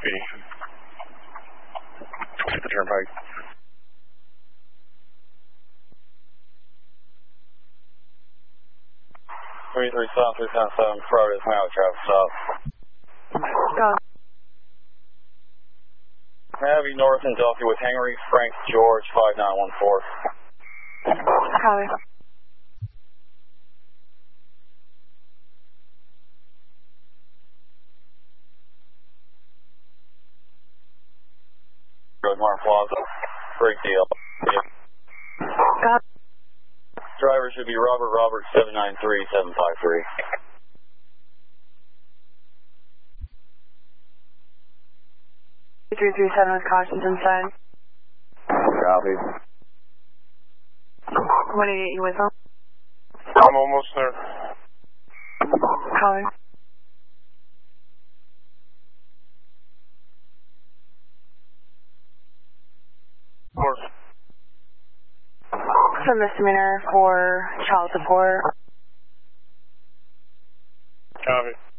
PD. The turnpike. 33 South 377 Friday is now traffic stop. Go. Navy North and Delphi with Henry Frank George 5914. Copy. Roadmar Plaza. Great deal. Copy. Driver should be Robert 793753. 337 with cautions inside. Copy. 188, you with them? I'm almost there. Copy. Course. Some misdemeanor for child support. Copy.